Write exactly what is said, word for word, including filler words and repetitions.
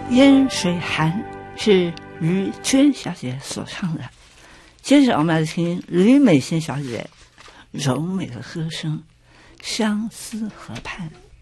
烟水寒是于娟小姐所唱的。接着我们来听吕美心小姐柔美的歌声，相思河畔。